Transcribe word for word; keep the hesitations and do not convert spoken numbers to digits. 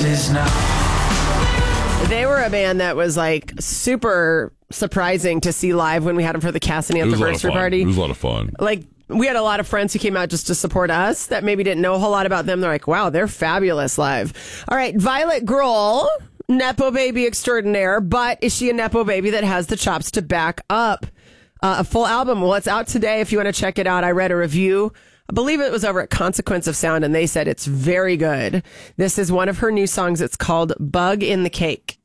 is now. They were a band that was like super surprising to see live when we had them for the Cassidy anniversary party. It was a lot of fun. Like, we had a lot of friends who came out just to support us that maybe didn't know a whole lot about them. They're like, wow, they're fabulous live. All right, Violet Grohl, Nepo baby extraordinaire, but is she a Nepo baby that has the chops to back up uh, a full album? Well, it's out today if you want to check it out. I read a review. I believe it was over at Consequence of Sound, and they said it's very good. This is one of her new songs. It's called Bug in the Cake.